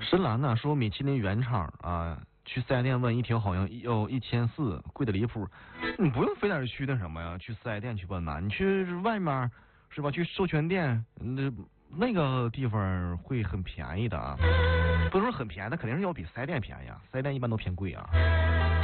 深蓝呢说米其林原厂啊，去4S店问一听好像要1400，贵的离谱。你不用非得去那什么呀，去4S店去问嘛，你去外面是吧？去授权店，那个地方会很便宜的啊，不是说很便宜，那肯定是要比4S店便宜啊，4S店一般都偏贵啊。